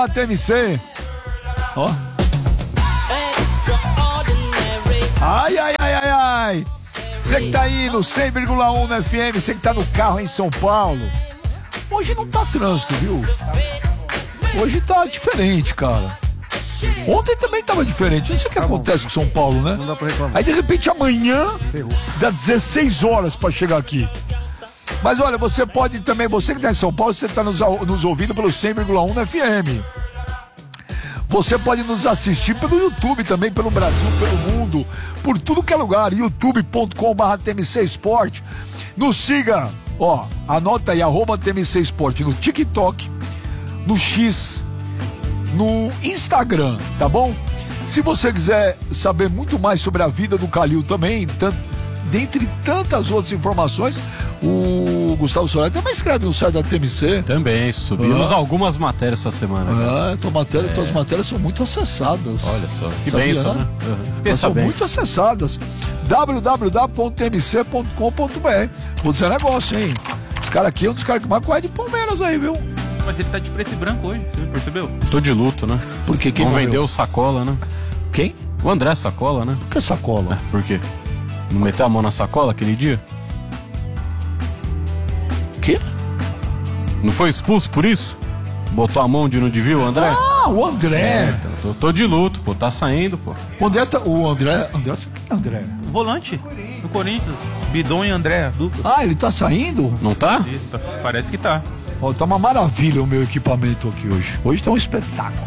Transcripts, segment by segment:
A TMC. Ó. Ai, ai, ai, ai, ai. Você que tá aí no 100,1 no FM, você que tá no carro em São Paulo. Hoje não tá trânsito, viu? Hoje tá diferente, cara. Ontem também tava diferente. Não sei o que acontece com São Paulo, né? Não dá pra reclamar. Aí de repente amanhã dá 16 horas pra chegar aqui. Mas olha, você pode também, você que tá em São Paulo, você tá nos ouvindo pelo 100,1 no FM. Você pode nos assistir pelo YouTube também, pelo Brasil, pelo mundo, por tudo que é lugar, youtube.com/TMC Sport. Nos siga, ó, anota aí, @TMC Sport no TikTok, no X, no Instagram, tá bom? Se você quiser saber muito mais sobre a vida do Calil também, dentre tantas outras informações, o Gustavo Soler também escreve no site da TMC. Também, subimos algumas matérias essa semana. Tuas matérias são muito acessadas. Olha só, que sabia, bênção, né? Elas são muito acessadas. www.tmc.com.br. Vou dizer um negócio, hein? Esse cara aqui é um dos caras que mais corre de Palmeiras aí, viu? Mas ele tá de preto e branco hoje, você percebeu? Tô de luto, né? Por quê? Quem não morreu? vendeu o Sacola, né? Quem? O André Sacola, né? Por que sacola? Por quê? Não meteu a mão na sacola aquele dia? Quê? Não foi expulso por isso? Botou a mão onde não devia o André? Ah, o André. Tô de luto, pô. Tá saindo, pô. O André, André. O volante do Corinthians, Bidon e André, dupla. Ah, ele tá saindo? Não tá? Isso, parece que tá. Ó, tá uma maravilha o meu equipamento aqui hoje. Hoje tá um espetáculo.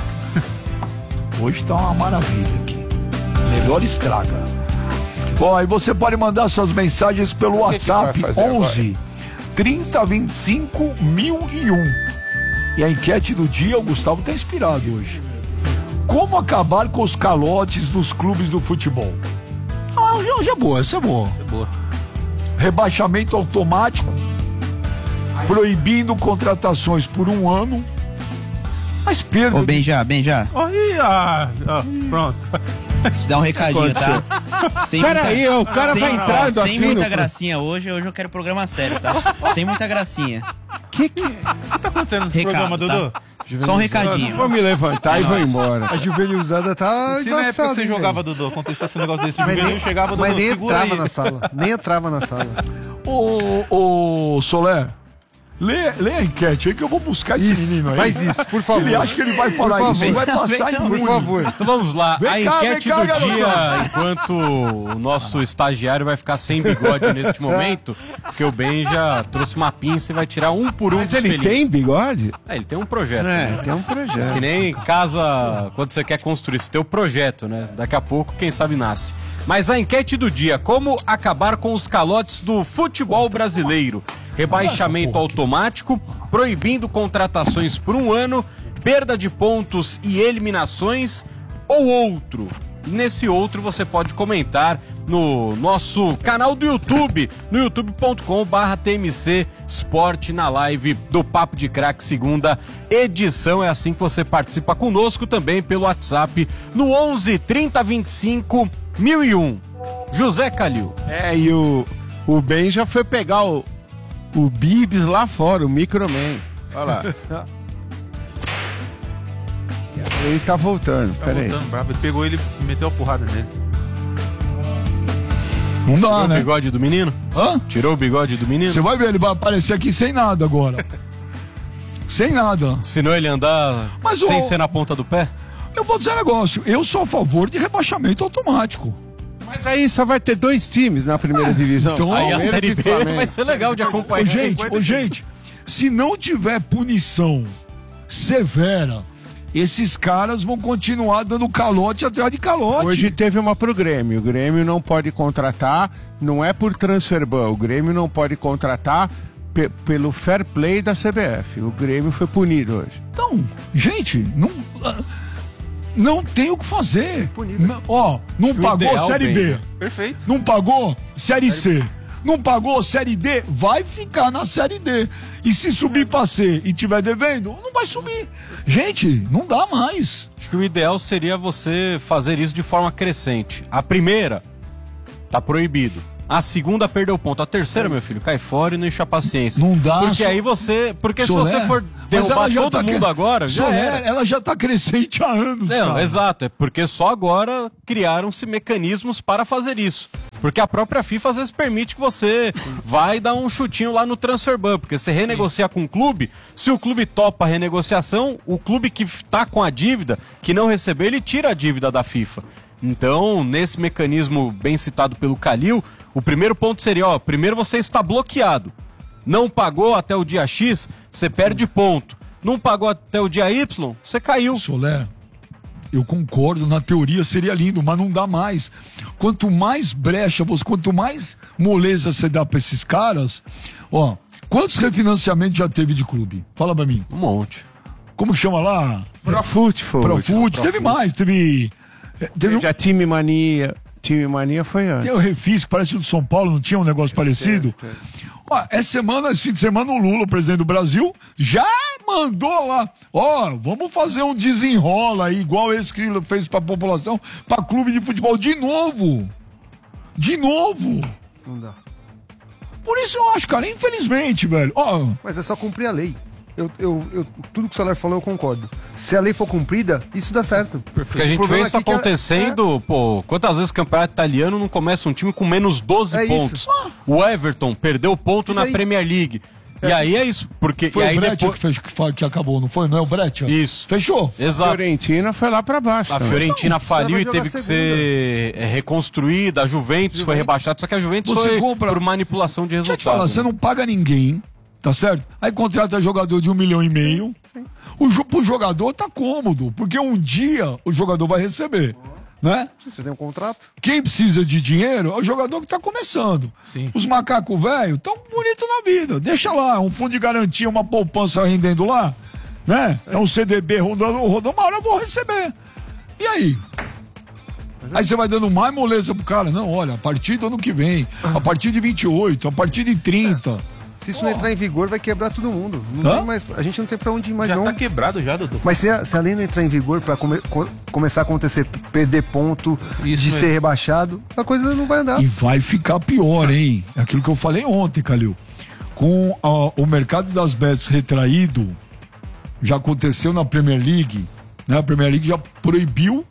Hoje tá uma maravilha aqui. Melhor estraga. Bom, aí você pode mandar suas mensagens pelo WhatsApp 11 30 25 1001. E a enquete do dia, o Gustavo tá inspirado hoje. Como acabar com os calotes nos clubes do futebol? Ah, hoje é boa, essa é boa. Rebaixamento automático, proibindo contratações por 1 ano, mas perda. Ô, Benja. Pronto. Te dá um recadinho, tá? Peraí, o cara vai entrando assim. Sem muita gracinha hoje eu quero programa sério, tá? Sem muita gracinha. O que tá acontecendo nesse programa, Dudu? Tá? Só um recadinho. Vou me levantar e vou embora. A juvenilzada tá Se na época que você jogava, Dudu, acontecesse um negócio desse, juvenil chegava, Dudu, mas nem segura entrava aí. na sala. Nem entrava na sala. Ô, Soler, lê a enquete aí que eu vou buscar esse menino aí. Faz isso, por favor. Ele acha que ele vai falar isso, vai passar imune. Por favor. Então vamos lá, Vem a cá, enquete vem cá, do garoto. dia, enquanto o nosso estagiário vai ficar sem bigode neste momento, porque o Ben já trouxe uma pinça e vai tirar um por um. Mas ele tem bigode? Ele tem um projeto. né? Tem um projeto. Que nem casa, quando você quer construir, você tem o projeto, né? Daqui a pouco, quem sabe, nasce. Mas a enquete do dia, como acabar com os calotes do futebol brasileiro? Rebaixamento automático, proibindo contratações por 1 ano, perda de pontos e eliminações, ou outro? Nesse outro você pode comentar no nosso canal do YouTube, no youtube.com/TMC Sport, na live do Papo de Craque, segunda edição. É assim que você participa conosco, também pelo WhatsApp no 11 30 25 1001. José Calil. E o Ben já foi pegar o Bibs lá fora, o Microman. Olha lá. Ele tá voltando, peraí. Voltando bravo, ele pegou ele e meteu a porrada nele. Não dá, Tirou o né? bigode do menino? Hã? Tirou o bigode do menino? Você vai ver, ele vai aparecer aqui sem nada agora. Sem nada. Ensinou ele a andar Mas sem ser na ponta do pé? Eu vou dizer um negócio, eu sou a favor de rebaixamento automático. Mas aí só vai ter 2 times na primeira divisão. então, Aí a Palmeiras Série e B Flamengo. vai ser legal de acompanhar. Gente, se não tiver punição severa, esses caras vão continuar dando calote atrás de calote. Hoje teve uma pro Grêmio. O Grêmio não pode contratar, não é por transferban. O Grêmio não pode contratar pelo fair play da CBF. O Grêmio foi punido hoje. Então, gente, não tem o que fazer. Não pagou ideal, Série B. bem. Perfeito. Não pagou Série C. Não pagou Série D, vai ficar na Série D. E se subir pra C e tiver devendo, não vai subir. Gente, não dá mais. Acho que o ideal seria você fazer isso de forma crescente. A primeira, tá proibido. A segunda perdeu ponto. A terceira, meu filho, cai fora e não enche a paciência. Não dá, Porque aí você... Porque Soler, se você for derrubar todo mundo agora, já Soler, era. ela já tá crescente há anos, Não, cara. exato. É porque só agora criaram-se mecanismos para fazer isso. Porque a própria FIFA às vezes permite que você vai dar um chutinho lá no transfer ban. Porque você renegocia com o clube, se o clube topa a renegociação, o clube que tá com a dívida, que não recebeu, ele tira a dívida da FIFA. Então, nesse mecanismo bem citado pelo Calil, o primeiro ponto seria, ó, primeiro você está bloqueado. Não pagou até o dia X, você perde ponto. Não pagou até o dia Y, você caiu. Soler, eu concordo, na teoria seria lindo, mas não dá mais. Quanto mais brecha, quanto mais moleza você dá pra esses caras, ó, quantos refinanciamentos já teve de clube? Fala pra mim. Um monte. Como que chama lá? Profute. Teve mais, teve Já Time Mania. Time Mania foi antes. tem o Refis, que parece o do São Paulo, não tinha um negócio parecido? Ó, esse fim de semana, o Lula, o presidente do Brasil, já mandou lá, ó, vamos fazer um desenrola aí, igual esse que ele fez pra população, pra clube de futebol, de novo. Não dá. Por isso eu acho, cara, infelizmente, velho, ó, Mas é só cumprir a lei. Tudo que o Soler falou eu concordo. Se a lei for cumprida, isso dá certo. Porque a gente O problema vê isso aqui que acontecendo, pô, quantas vezes o campeonato italiano não começa um time com menos 12 É pontos? isso. O Everton perdeu ponto E na daí? Premier League. E aí é isso, porque... foi e aí o Breccia depois... que acabou, não foi? Não é o Breccia? Isso. Fechou? A Exato. Fiorentina foi lá pra baixo. A também. Fiorentina faliu vai e jogar teve que segunda. ser reconstruída, a Juventus foi rebaixada, só que a Juventus Você foi compra- por manipulação de Deixa eu te resultados. falar, você não paga ninguém, tá certo? Aí contrata jogador de 1,5 milhão. Pro jogador tá cômodo, porque um dia o jogador vai receber, né? Você tem um contrato? Quem precisa de dinheiro é o jogador que tá começando. Sim. Os macacos velhos tão bonitos na vida. Deixa lá, um fundo de garantia, uma poupança rendendo lá, né? É um CDB rodando, uma hora eu vou receber. E aí? Aí você vai dando mais moleza pro cara. Não, olha, a partir do ano que vem, a partir de 28, a partir de 30. Se isso não entrar em vigor, vai quebrar todo mundo. Não Hã? tem mais, a gente não tem pra onde ir mais, Já não. tá quebrado já, Dudu. Mas se a lei não entrar em vigor pra começar a acontecer, perder ponto, Isso de mesmo. ser rebaixado, a coisa não vai andar. E vai ficar pior, hein? É aquilo que eu falei ontem, Calil. Com o mercado das bets retraído, já aconteceu na Premier League, né? A Premier League já proibiu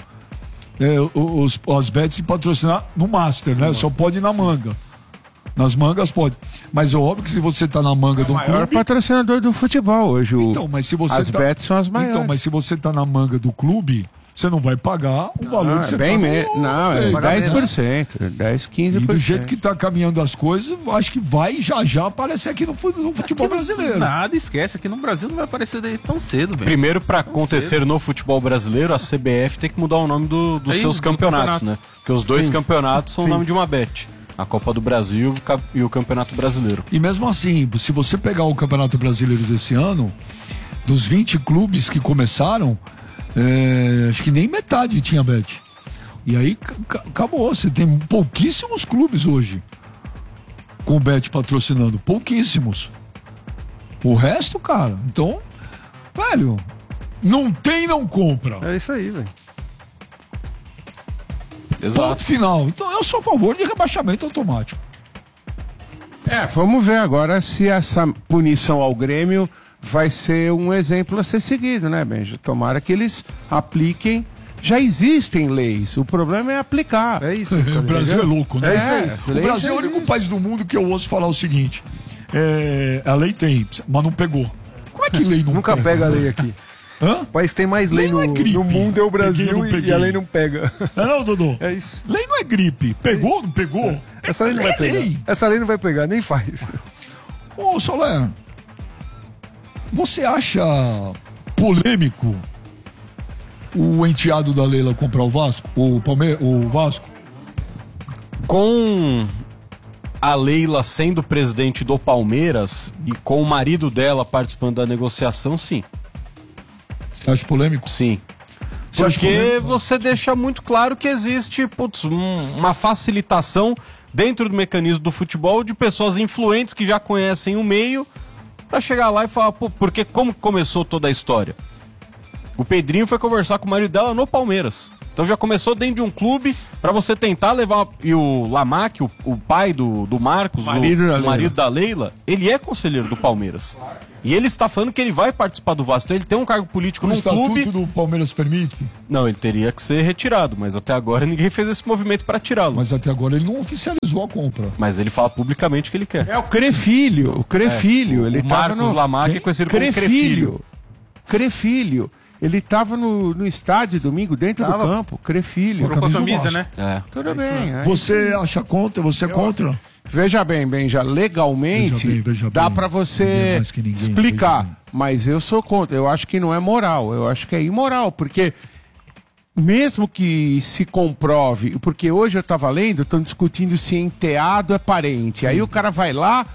as bets de patrocinar no Master, né? Só pode ir na manga. Nas mangas pode. Mas é óbvio que se você tá na manga do O maior clube... patrocinador do futebol hoje. Então, mas se você as bets são as maiores. Então, mas se você tá na manga do clube, você não vai pagar o valor que você bem tá Não, é pagar 10%, 10, 15%. E do jeito que tá caminhando as coisas, acho que vai já aparecer aqui no futebol brasileiro. Nada, esquece. Aqui no Brasil não vai aparecer daí tão cedo, velho. Primeiro, para acontecer no futebol brasileiro, a CBF tem que mudar o nome dos Aí, seus do campeonatos, campeonato. né? Porque os dois campeonatos são o nome de uma bet. A Copa do Brasil e o Campeonato Brasileiro. E mesmo assim, se você pegar o Campeonato Brasileiro desse ano, dos 20 clubes que começaram, acho que nem metade tinha bet. E aí acabou. Você tem pouquíssimos clubes hoje com bet patrocinando. Pouquíssimos. O resto, cara, então, velho, não tem, não compra. É isso aí, velho. Ponto final. Então eu sou a favor de rebaixamento automático. Vamos ver agora se essa punição ao Grêmio vai ser um exemplo a ser seguido, né, Benja? Tomara que eles apliquem. Já existem leis, o problema é aplicar. É isso. O Brasil é louco, né? É isso aí. O Brasil é o único país do mundo que eu ouço falar o seguinte: a lei tem, mas não pegou. Como é que lei não Nunca pega a lei velho? aqui. Hã? O país tem mais lei Lei não é gripe. no mundo, é o Peguei, Brasil, não e peguei. a lei não pega. Não, Dodô? É isso. Lei não é gripe. Pegou, não pegou? Essa lei não vai pegar. lei. Essa lei não vai pegar, nem faz. Ô, Soler, você acha polêmico o enteado da Leila comprar o Vasco? O Vasco? Com a Leila sendo presidente do Palmeiras e com o marido dela participando da negociação, sim. Você acha polêmico? Sim. Você acha Porque polêmico? você deixa muito claro que existe uma facilitação dentro do mecanismo do futebol de pessoas influentes que já conhecem o meio pra chegar lá e falar, porque como começou toda a história? O Pedrinho foi conversar com o marido dela no Palmeiras. Então já começou dentro de um clube pra você tentar levar. E o Lamac, o pai do Marcos, o marido da Leila, ele é conselheiro do Palmeiras. E ele está falando que ele vai participar do Vasco. Então ele tem um cargo político no clube. O estatuto do Palmeiras permite? Não, ele teria que ser retirado, mas até agora ninguém fez esse movimento para tirá-lo. Mas até agora ele não oficializou a compra. Mas ele fala publicamente que ele quer. É o Crefilho, o Crefilho. Ele o Marcos Lamac é conhecido como Crefilho. Crefilho. Ele estava no estádio domingo, dentro do campo. Crefilho. Com a camisa, né? Tudo bem. Você acha contra? Você é contra? Veja bem, Benja, legalmente Veja dá bem. para você Mais que ninguém, explicar, veja bem. mas eu sou contra. Eu acho que não é moral, eu acho que é imoral, porque mesmo que se comprove, porque hoje eu estava lendo, estão discutindo se enteado é parente. Aí o cara vai lá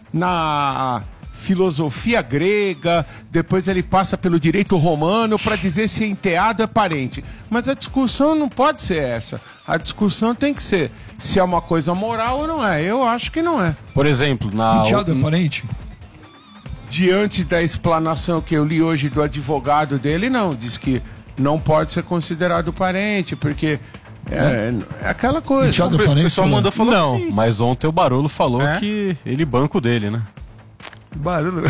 na filosofia grega, depois ele passa pelo direito romano para dizer se enteado é parente. Mas a discussão não pode ser essa. A discussão tem que ser se é uma coisa moral ou não é. Eu acho que não é. Por exemplo, Enteado é parente? Diante da explanação que eu li hoje do advogado dele, não. Diz que não pode ser considerado parente, porque é aquela coisa. Enteado é O parente? pessoal mandou falar não, assim. mas ontem o Barolo falou que ele banca o dele, né? Barolo.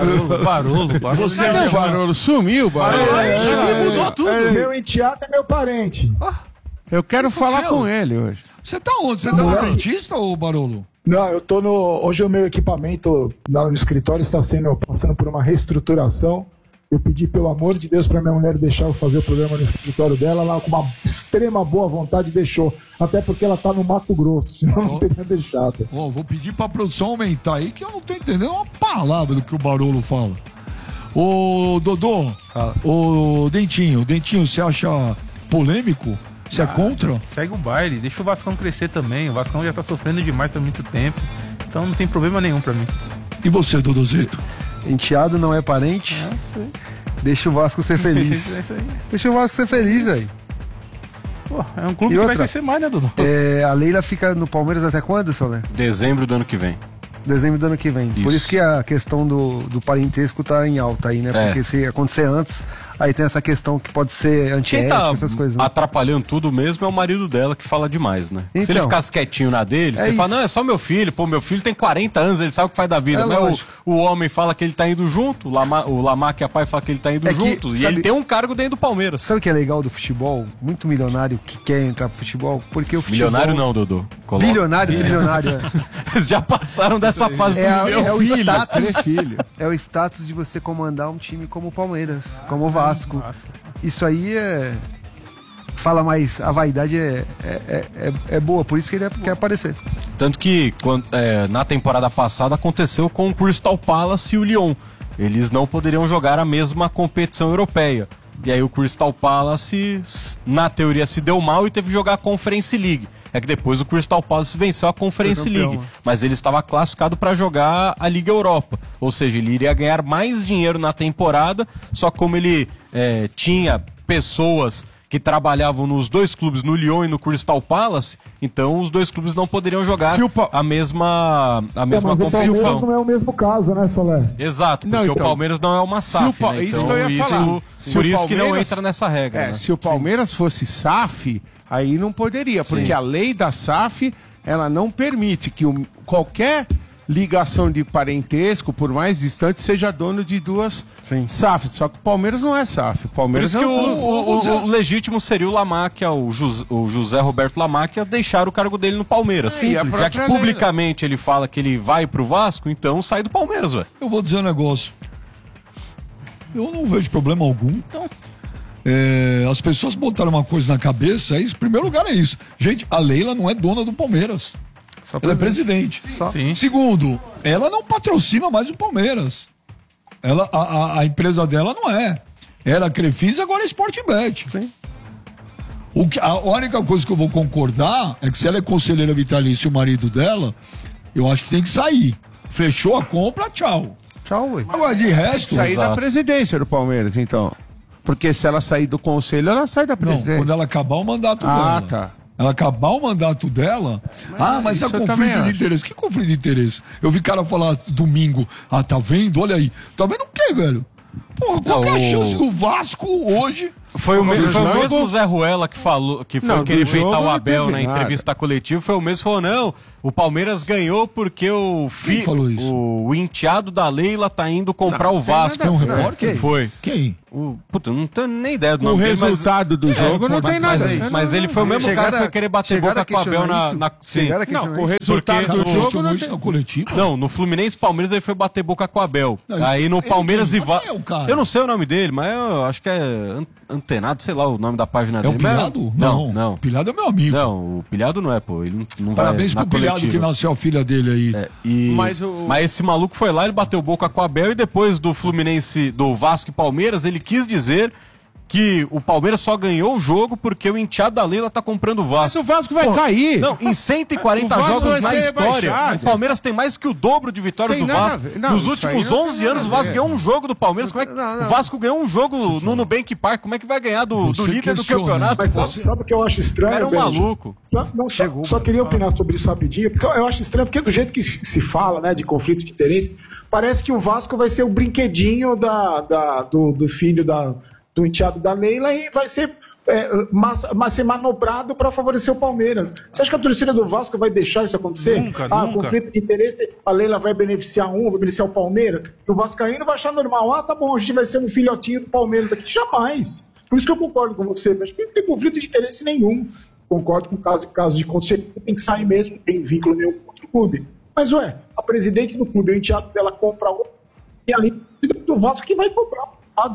Você Cadê o acha- Barolo? Sumiu, Barolo. Mudou tudo. Meu enteado é meu parente. Eu quero falar aconteceu? com ele hoje. Você tá onde? Você tá no dentista ou Barolo? Não, eu tô no. Hoje o meu equipamento lá no escritório está passando por uma reestruturação. Eu pedi, pelo amor de Deus, pra minha mulher deixar eu fazer o programa no escritório dela. Ela, com uma extrema boa vontade, deixou. Até porque ela tá no Mato Grosso, senão eu não teria deixado. Ó, vou pedir pra produção aumentar aí, que eu não tô entendendo uma palavra do que o Barolo fala. Ô, Dodô, ô, Dentinho, você acha polêmico? Você é contra? Segue o baile, deixa o Vascão crescer também. O Vascão já tá sofrendo demais há muito tempo. Então não tem problema nenhum pra mim. E você, Dodozito? Enteado não é parente. Deixa o Vasco ser feliz. É isso aí. Deixa o Vasco ser feliz, velho. Pô, é um clube E que vai outra? crescer mais, né, Dudu? A Leila fica no Palmeiras até quando, Soler? Dezembro do ano que vem. Dezembro do ano que vem. Por isso que a questão do parentesco tá em alta aí, né? Porque se acontecer antes, aí tem essa questão que pode ser Quem antiética, tá essas coisas. Né? atrapalhando tudo mesmo é o marido dela que fala demais, né? Se Então. ele ficasse quietinho na dele, você isso. fala, não, é só meu filho. Pô, meu filho tem 40 anos, ele sabe o que faz da vida. É Não é lógico. o homem fala que ele tá indo junto, o Lamac, a pai, fala que ele tá indo É que, junto. E sabe- ele tem um cargo dentro do Palmeiras. Sabe o que é legal do futebol? Muito milionário que quer entrar pro futebol? Porque o futebol... Milionário não, Dodô. Coloca. Bilionário, trilionário. Eles já passaram dessa fase do meu o filho. status, é o status de você comandar um time como o Palmeiras, como o Vasco. Isso aí fala mais, a vaidade é boa, por isso que ele quer aparecer. Tanto que na temporada passada aconteceu com o Crystal Palace e o Lyon. Eles não poderiam jogar a mesma competição europeia. E aí o Crystal Palace, na teoria, se deu mal e teve que jogar a Conference League. É que depois o Crystal Palace venceu a Conference League, mas ele estava classificado para jogar a Liga Europa. Ou seja, ele iria ganhar mais dinheiro na temporada, só como ele tinha pessoas que trabalhavam nos dois clubes, no Lyon e no Crystal Palace, então os dois clubes não poderiam jogar a mesma Mas o competição. Palmeiras não é o mesmo caso, né, Soler? Exato, porque Não, então, o Palmeiras não é uma SAF, né? isso que eu ia falar. Se Por o isso que não Palmeiras- entra nessa regra. né? Se o Palmeiras fosse SAF, aí não poderia, porque Sim. a lei da SAF, ela não permite que qualquer ligação de parentesco, por mais distante, seja dono de duas SAFs. Só que o Palmeiras não é SAF. O Por Palmeiras isso que o legítimo seria o Lamáquia, o José Roberto Lamáquia, deixar o cargo dele no Palmeiras. e a Já própria que lei, publicamente ele fala que ele vai pro Vasco, então sai do Palmeiras, velho. Eu vou dizer um negócio. Eu não vejo problema algum. Então, as pessoas botaram uma coisa na cabeça, em primeiro lugar é isso. Gente, a Leila não é dona do Palmeiras. Ela é presidente. Sim. Segundo, ela não patrocina mais o Palmeiras. A empresa dela não é. Era a Crefisa, agora é Sportbet. A única coisa que eu vou concordar é que se ela é conselheira vitalícia e o marido dela, eu acho que tem que sair. Fechou a compra, tchau. Tchau, ué. Agora, de resto... sair da Exato. presidência do Palmeiras, então. Porque se ela sair do conselho, ela sai da Não, presidência. quando ela acabar o mandato dela. Ah, tá. Ela acabar o mandato dela. Mas isso é eu também conflito de acho. interesse. Que conflito de interesse? Eu vi cara falar domingo. Tá vendo? Olha aí. Tá vendo o quê, velho? Porra, qual que é a chance do Vasco hoje Foi o jogo? mesmo Zé Ruela que falou, que foi Não, querer do jogo peitar o não Abel teve na nada. entrevista coletiva, foi o mesmo que falou, não, o Palmeiras ganhou porque Quem falou isso? o enteado da Leila tá indo comprar o Vasco. Tem um repórter? Foi. Quem? Puta, não tenho nem ideia do O nome dele, mas... resultado do jogo não tem nada. Mas ele foi o mesmo cara que foi querer bater boca com o Abel sim. Não, o resultado do jogo não isso tem. no coletivo? Não, no Fluminense e Palmeiras ele foi bater boca com o Abel. Não, isso- Aí no ele Palmeiras quem? e Vasco. Quem é o cara? Eu não sei o nome dele, mas eu acho que é Antenado, sei lá o nome da página É dele. o Pilhado? Não. O Pilhado é meu amigo. Não, o Pilhado não é, pô. Ele não Parabéns vai pro na Pilhado que coletiva. nasceu a filha dele aí. Mas, Mas mas esse maluco foi lá, ele bateu boca com o Abel e depois do Fluminense, do Vasco e Palmeiras, ele quis dizer que o Palmeiras só ganhou o jogo porque o enteado da Leila tá comprando o Vasco. Mas o Vasco vai cair. Não, em 140 O Vasco jogos vai na ser história, rebaixado. o Palmeiras tem mais que o dobro de vitórias Tem do nada a Vasco. ver. Não, Nos isso últimos aí não 11 tem anos, o nada a Vasco ver. ganhou um jogo do Palmeiras. Como é que o Vasco ganhou um jogo no Nubank Park? Como é que vai ganhar do Você líder do questiona. campeonato? Mas pô? sabe o que eu acho O estranho, cara é um Benji? maluco. Só queria opinar sobre isso rapidinho, porque eu acho estranho, porque do jeito que se fala, né, de conflito de interesse, parece que o Vasco vai ser o brinquedinho do filho do enteado da Leila e vai ser, ser manobrado para favorecer o Palmeiras. Você acha que a torcida do Vasco vai deixar isso acontecer? Nunca. Conflito de interesse, a Leila vai beneficiar vai beneficiar o Palmeiras, e o Vascaíno vai achar normal. Tá bom, a gente vai ser um filhotinho do Palmeiras aqui. Jamais. Por isso que eu concordo com você, mas não tem conflito de interesse nenhum. Concordo com o caso de conselho, tem que sair mesmo, tem vínculo nenhum com outro clube. Mas, a presidente do clube, o enteado dela compra um, e ali do Vasco que vai comprar.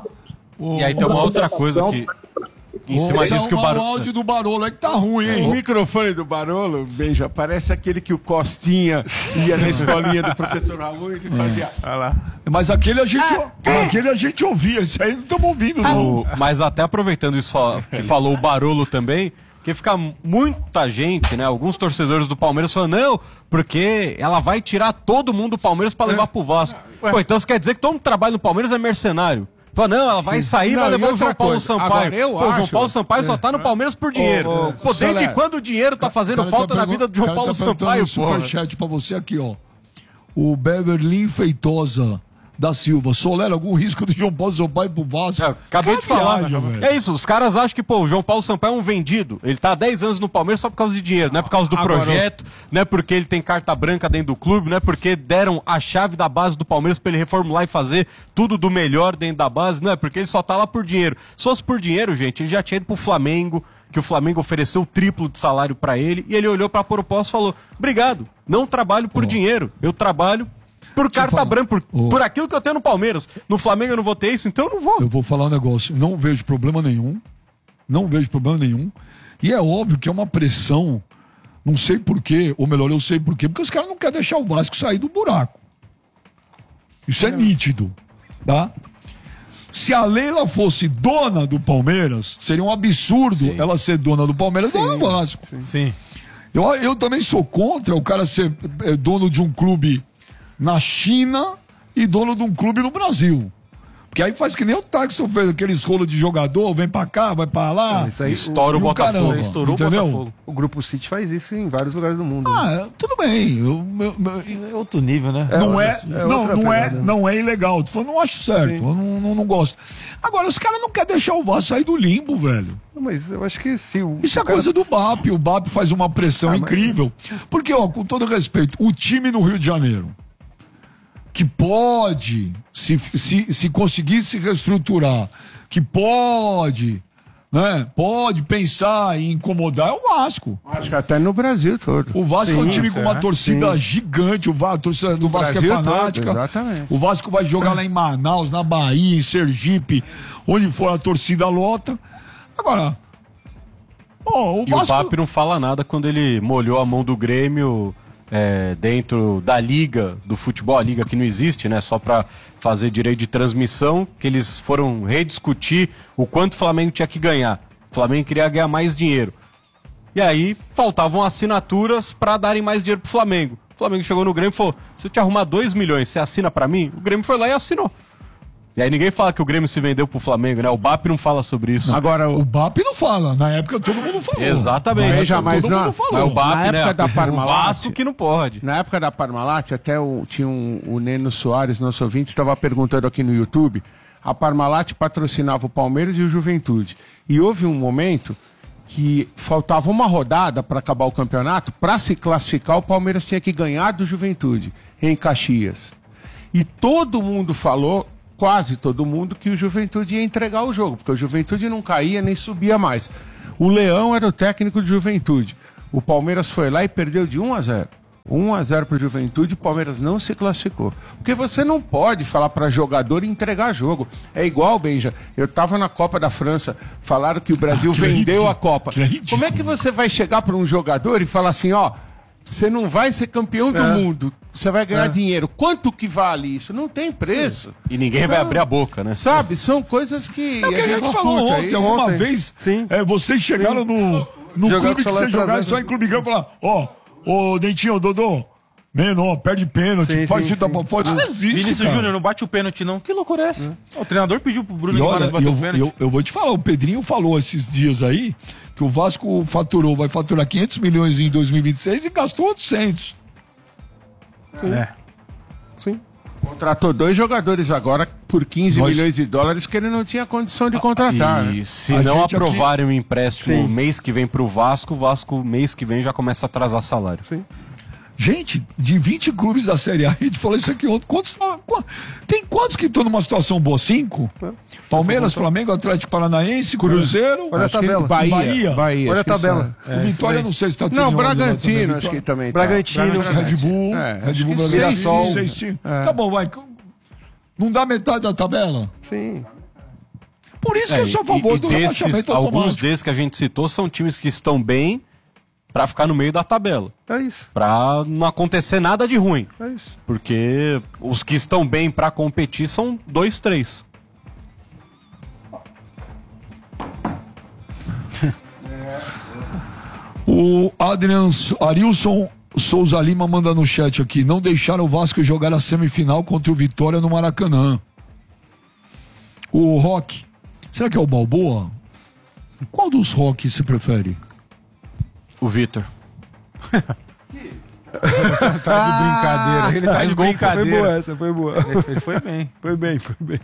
E aí tem uma outra coisa que... Em cima disso que o O Barolo... áudio do Barolo é que tá ruim, O hein? microfone do Barolo, Beija, parece aquele que o Costinha ia na escolinha do professor Raul e que fazia. Olha lá. Mas aquele a gente ouvia, isso aí não estamos ouvindo, não. Mas até aproveitando isso que falou o Barolo também, que fica muita gente, né? Alguns torcedores do Palmeiras falando, não, porque ela vai tirar todo mundo do Palmeiras pra levar pro Vasco. Pô, então isso quer dizer que todo mundo que trabalha no Palmeiras é mercenário. Fala, não, ela vai sair e vai Não, levar e o João outra Paulo coisa, Sampaio. agora eu Pô, o João acho- Paulo Sampaio só tá no Palmeiras por dinheiro. Pô, desde Soler, quando o dinheiro tá fazendo falta na vida do João Paulo Sampaio, pô? superchat pra você aqui, ó. O Beverly Feitosa da Silva. Soler, algum risco do João Paulo Sampaio pro Vasco? Acabei de falar. Viagem, velho. É isso, os caras acham que, pô, o João Paulo Sampaio é um vendido. Ele tá há 10 anos no Palmeiras só por causa de dinheiro, não é por causa do Agora, projeto, não é porque ele tem carta branca dentro do clube, não é porque deram a chave da base do Palmeiras pra ele reformular e fazer tudo do melhor dentro da base, não é porque ele só tá lá por dinheiro. Se fosse por dinheiro, gente, ele já tinha ido pro Flamengo, que o Flamengo ofereceu o triplo de salário pra ele, e ele olhou pra proposta e falou, obrigado, não trabalho por dinheiro, eu trabalho por carta falar. branca, por aquilo que eu tenho no Palmeiras. No Flamengo eu não vou ter isso, então eu não vou. Eu vou falar um negócio. Não vejo problema nenhum. Não vejo problema nenhum. E é óbvio que é uma pressão. Não sei porquê, ou melhor, eu sei porquê. Porque os caras não querem deixar o Vasco sair do buraco. Isso é nítido. Tá? Se a Leila fosse dona do Palmeiras, seria um absurdo ela ser dona do Palmeiras e dona do Vasco. Sim. Eu também sou contra o cara ser dono de um clube na China e dono de um clube no Brasil. Porque aí faz que nem o Taxon fez, aqueles rolos de jogador, vem pra cá, vai pra lá. Isso aí, Estoura o e Botafogo. caramba, Estourou entendeu? o Botafogo. o Grupo City faz isso em vários lugares do mundo. Tudo bem. É outro nível, né? Não é ilegal. Tu falou, não acho certo. Eu não gosto. Agora, os caras não querem deixar o Vasco sair do limbo, velho. Mas eu acho que se o. Isso é coisa do BAP. O BAP faz uma pressão incrível. Porque, ó, com todo respeito, o time no Rio de Janeiro, que pode, se conseguir se reestruturar, que pode, né? Pode pensar em incomodar, é o Vasco. Acho que até no Brasil todo. O Vasco é um time com uma torcida Sim. gigante. A torcida do Vasco é Brasil todo, fanática. exatamente. O Vasco vai jogar lá em Manaus, na Bahia, em Sergipe, onde for a torcida lota. Agora, o E o Vasco... BAP não fala nada quando ele molhou a mão do Grêmio dentro da liga do futebol, a liga que não existe, né? Só pra fazer direito de transmissão, que eles foram rediscutir o quanto o Flamengo tinha que ganhar. O Flamengo queria ganhar mais dinheiro. E aí faltavam assinaturas pra darem mais dinheiro pro Flamengo. O Flamengo chegou no Grêmio e falou, se eu te arrumar 2 milhões, você assina pra mim? O Grêmio foi lá e assinou. E aí ninguém fala que o Grêmio se vendeu pro Flamengo, né? O BAP não fala sobre isso. Agora, O BAP não fala. Na época todo mundo falou. Exatamente. Veja, mas todo não- mundo falou. Mas o BAP, Na né? época da O Parmalat, Vasco que não pode. na época da Parmalat, até tinha o Neno Soares, nosso ouvinte, estava perguntando aqui no YouTube. a Parmalat patrocinava o Palmeiras e o Juventude. E houve um momento que faltava uma rodada para acabar o campeonato. Para se classificar, o Palmeiras tinha que ganhar do Juventude, em Caxias. E todo mundo falou, quase todo mundo, que o Juventude ia entregar o jogo, porque o Juventude não caía nem subia mais. O Leão era o técnico de Juventude. O Palmeiras foi lá e perdeu de 1-0. 1-0 para o Juventude, o Palmeiras não se classificou. Porque você não pode falar para jogador e entregar jogo. É igual, Benja, eu estava na Copa da França, falaram que o Brasil vendeu a Copa. Como é que você vai chegar para um jogador e falar assim, ó, você não vai ser campeão do mundo, você vai ganhar dinheiro. Quanto que vale isso? Não tem preço. E ninguém vai abrir a boca, né? Sabe, são coisas que... É o que a gente falou ontem, alguma vez, vocês chegaram no clube que você jogar, só em clube grande e falar, ô Dentinho, Dodô, menor, perde pênalti, faz chuta pra fora, isso não existe, Vinícius Júnior, não bate o pênalti não, que loucura é essa? O treinador pediu pro Bruno Guimarães bater o pênalti. Eu vou te falar, o Pedrinho falou esses dias aí, que o Vasco vai faturar 500 milhões em 2026 e gastou 800. Sim. Contratou 2 jogadores agora por 15 milhões de dólares que ele não tinha condição de contratar. E se não aprovarem o empréstimo mês que vem pro Vasco, o Vasco mês que vem já começa a atrasar salário. Sim. Gente, de 20 clubes da Série A, a gente falou isso aqui ontem. Tem quantos que estão numa situação boa? 5? Palmeiras, Flamengo, Atlético Paranaense, Cruzeiro. Olha a tabela. Bahia. Olha a tabela. O Vitória, não sei se está tudo. Não, Bragantino, acho que também. Bragantino. Red Bull. Red Bull, Bragantino. 6 times. Tá bom, vai. Não dá metade da tabela? Sim. Por isso que eu sou a favor do rebaixamento automático. Alguns desses que a gente citou são times que estão bem pra ficar no meio da tabela. É isso. Pra não acontecer nada de ruim. É isso. Porque os que estão bem pra competir são 2, 3. O Arilson Souza Lima manda no chat aqui: não deixaram o Vasco jogar a semifinal contra o Vitória no Maracanã. O Rock, será que é o Balboa? Qual dos Rock você prefere? O Vitor. Tá de brincadeira. Ele tá de brincadeira. Foi boa essa, foi boa. Ele foi bem. Foi bem.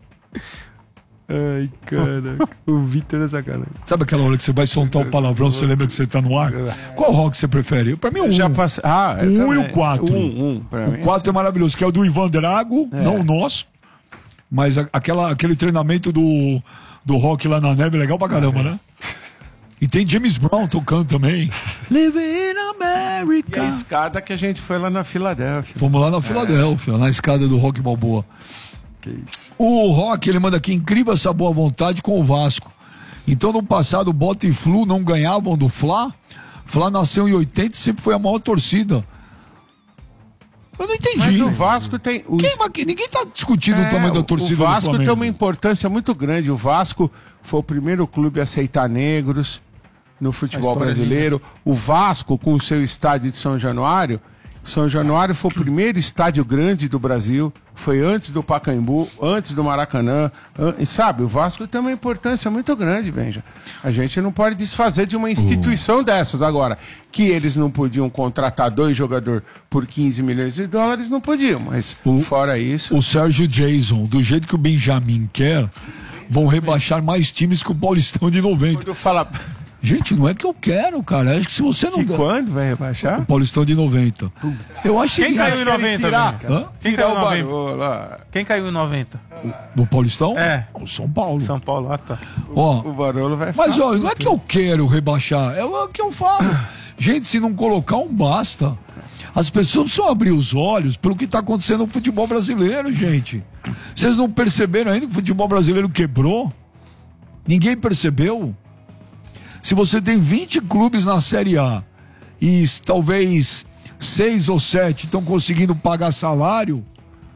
Ai, cara, o Vitor é sacanagem. Sabe aquela hora que você vai soltar um palavrão, você lembra que você tá no ar? Qual rock você prefere? Pra mim é o 1. Já passei. O 1 e o 4. O 4 é maravilhoso, que é o do Ivan Drago, não o nosso. Mas aquele treinamento do rock lá na neve é legal pra caramba, né? E tem James Brown tocando também. Live in America. E a escada que a gente foi lá na Filadélfia. Fomos lá na Filadélfia, na escada do Rock Balboa. Que isso. O Rock, ele manda aqui: incrível essa boa vontade com o Vasco. Então, no passado, Bota e Flu não ganhavam do Fla. Fla nasceu em 80 e sempre foi a maior torcida. Eu não entendi. Mas o Vasco tem... Ninguém tá discutindo o tamanho da torcida do Flamengo. O Vasco tem uma importância muito grande. O Vasco foi o primeiro clube a aceitar negros no futebol brasileiro. O Vasco, com o seu estádio de São Januário foi o primeiro estádio grande do Brasil. Foi antes do Pacaembu, antes do Maracanã. Sabe, o Vasco tem uma importância muito grande, Benja. A gente não pode desfazer de uma instituição dessas. Agora, que eles não podiam contratar 2 jogadores por 15 milhões de dólares, não podiam. Mas, fora isso... O Sérgio Jason, do jeito que o Benjamin quer, vão rebaixar mais times que o Paulistão de 90. Quando eu falar... Gente, não é que eu quero, cara. Acho que se você não... Quando vai rebaixar? O Paulistão de 90. Eu acho Quem caiu em 90? Tirar o Barolo lá. Quem caiu em 90? No Paulistão? É. O São Paulo. São Paulo, tá. O Barolo vai ficar. Mas, ó, não é que eu quero rebaixar. É o que eu falo. Gente, se não colocar basta. As pessoas precisam abrir os olhos pelo que está acontecendo no futebol brasileiro, gente. Vocês não perceberam ainda que o futebol brasileiro quebrou? Ninguém percebeu? Se você tem 20 clubes na Série A e talvez 6 ou 7 estão conseguindo pagar salário,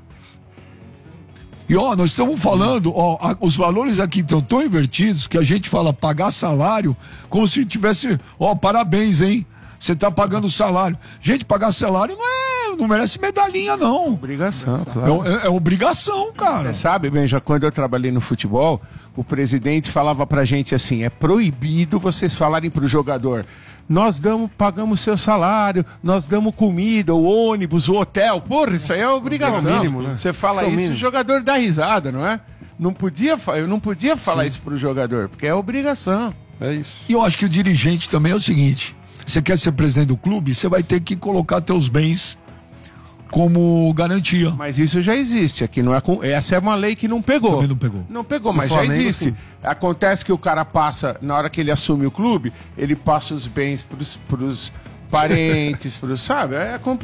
e nós estamos falando, os valores aqui estão tão invertidos que a gente fala pagar salário como se tivesse, parabéns, hein? Você está pagando salário. Gente, pagar salário não merece medalhinha, não. Obrigação, claro. É obrigação, cara. Você sabe, Benja, quando eu trabalhei no futebol, o presidente falava pra gente assim: é proibido vocês falarem pro jogador, nós pagamos seu salário, nós damos comida, o ônibus, o hotel. Porra, isso aí é obrigação. É o mínimo, né? Você fala isso, o jogador dá risada, não é? eu não podia falar isso pro jogador, porque é obrigação. É isso. E eu acho que o dirigente também é o seguinte: você quer ser presidente do clube, você vai ter que colocar teus bens como garantia. Mas isso já existe aqui, não é essa é uma lei que não pegou. Também não pegou. Não pegou, No mas já Flamengo, existe. sim. Acontece que o cara passa, na hora que ele assume o clube, ele passa os bens pros parentes, sabe? É complicado.